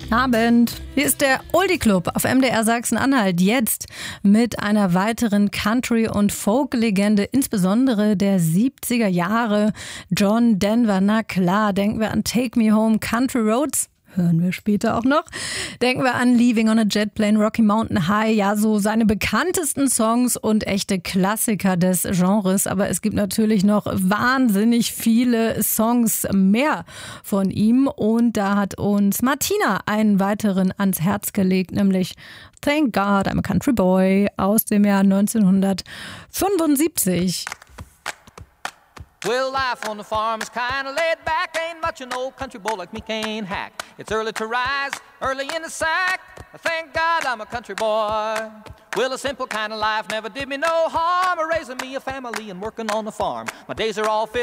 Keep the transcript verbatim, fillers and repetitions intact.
Abend. Hier ist der Oldie Club auf M D R Sachsen-Anhalt. Jetzt mit einer weiteren Country- und Folk-Legende, insbesondere der siebziger Jahre. John Denver. Na klar, denken wir an Take Me Home, Country Roads. Hören wir später auch noch. Denken wir an Leaving on a Jet Plane, Rocky Mountain High. Ja, so seine bekanntesten Songs und echte Klassiker des Genres. Aber es gibt natürlich noch wahnsinnig viele Songs mehr von ihm. Und da hat uns Martina einen weiteren ans Herz gelegt, nämlich Thank God I'm a Country Boy aus dem Jahr neunzehnhundertfünfundsiebzig. Well, life on the farm is kinda laid back. Ain't much an old country boy like me can hack. It's early to rise, early in the sack. Thank God I'm a country boy. Well, a simple kind of life never did me no harm. Raising me a family and working on the farm. My days are all filled